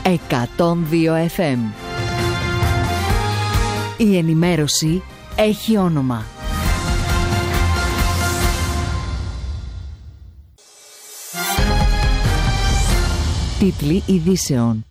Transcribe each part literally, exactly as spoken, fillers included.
εκατόν δύο εφ εμ. Η ενημέρωση έχει όνομα. Τίτλοι ειδήσεων.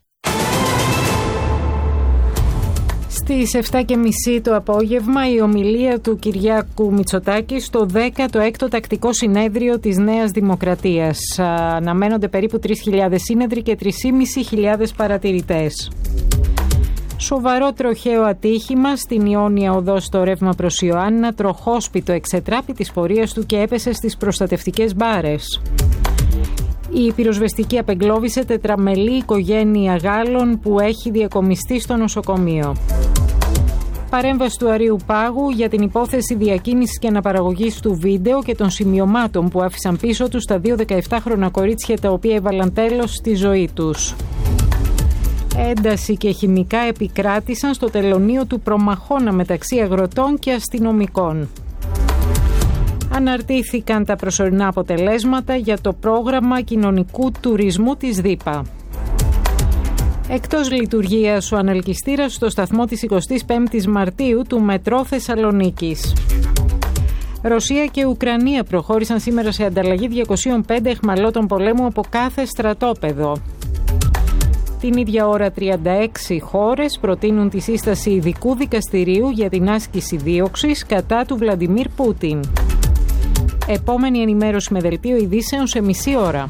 Στις εφτά και μισή το απόγευμα η ομιλία του Κυριάκου Μητσοτάκη στο δέκατο έκτο τακτικό συνέδριο της Νέας Δημοκρατίας. Αναμένονται περίπου τρεις χιλιάδες σύνεδροι και τρεις χιλιάδες πεντακόσιοι παρατηρητές. Σοβαρό τροχαίο ατύχημα στην Ιόνια οδό στο ρεύμα προς Ιωάννα. Τροχόσπιτο εξετράπη της πορείας του και έπεσε στις προστατευτικές μπάρες. Η πυροσβεστική απεγκλώβησε τετραμελή οικογένεια Γάλλων που έχει διακομιστεί στο νοσοκομείο. Παρέμβαση του Αρείου Πάγου για την υπόθεση διακίνησης και αναπαραγωγής του βίντεο και των σημειωμάτων που άφησαν πίσω τους τα δύο δεκαεπτάχρονα κορίτσια τα οποία έβαλαν τέλος στη ζωή τους. Ένταση και χημικά επικράτησαν στο τελωνείο του Προμαχώνα μεταξύ αγροτών και αστυνομικών. Αναρτήθηκαν τα προσωρινά αποτελέσματα για το πρόγραμμα κοινωνικού τουρισμού της ΔΥΠΑ. Εκτός λειτουργίας ο ανελκυστήρας στο σταθμό της εικοστής πέμπτης Μαρτίου του Μετρό Θεσσαλονίκης. Ρωσία και Ουκρανία προχώρησαν σήμερα σε ανταλλαγή διακοσίων πέντε αιχμαλώτων πολέμου από κάθε στρατόπεδο. Την ίδια ώρα τριάντα έξι χώρες προτείνουν τη σύσταση ειδικού δικαστηρίου για την άσκηση δίωξης κατά του Βλαντιμίρ Πούτιν. Επόμενη ενημέρωση με δελτίο ειδήσεων σε μισή ώρα.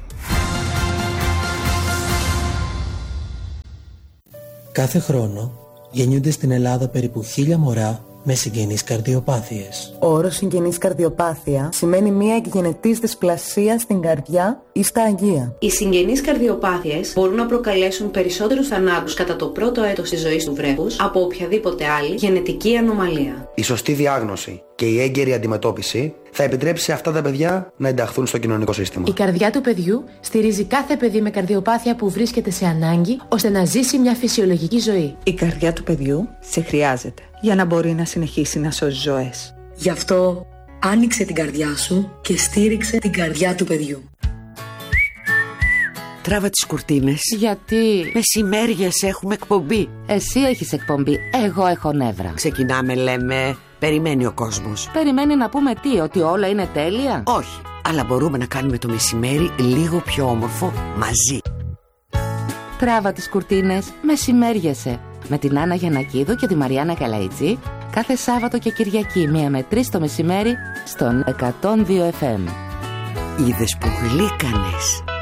Κάθε χρόνο γεννιούνται στην Ελλάδα περίπου χίλια μωρά με συγγενείς καρδιοπάθειες. Ο όρος συγγενής καρδιοπάθεια σημαίνει μία εκγενετής δυσπλασία στην καρδιά ή στα αγεία. Οι συγγενείς καρδιοπάθειες μπορούν να προκαλέσουν περισσότερους θανάτους κατά το πρώτο έτος της ζωής του βρέφους από οποιαδήποτε άλλη γενετική ανομαλία. Η σωστή διάγνωση και η έγκαιρη αντιμετώπιση θα επιτρέψει σε αυτά τα παιδιά να ενταχθούν στο κοινωνικό σύστημα. Η καρδιά του παιδιού στηρίζει κάθε παιδί με καρδιοπάθεια που βρίσκεται σε ανάγκη ώστε να ζήσει μια φυσιολογική ζωή. Η καρδιά του παιδιού σε χρειάζεται για να μπορεί να συνεχίσει να σώζει ζωές. Γι' αυτό άνοιξε την καρδιά σου και στήριξε την καρδιά του παιδιού. Τράβα τις κουρτίνες. Γιατί μεσημέριες έχουμε εκπομπή. Εσύ έχεις εκπομπή, εγώ έχω νεύρα. Ξεκινάμε λέμε, περιμένει ο κόσμος. Περιμένει να πούμε τι, ότι όλα είναι τέλεια? Όχι, αλλά μπορούμε να κάνουμε το μεσημέρι λίγο πιο όμορφο μαζί. Τράβα τις κουρτίνες, μεσημέριεσαι. Με την Άννα Γιαννακίδου και τη Μαριάννα Καλαϊτζή κάθε Σάββατο και Κυριακή μία με τρεις το μεσημέρι στον εκατόν δύο εφ εμ. Είδες που γλύκανες.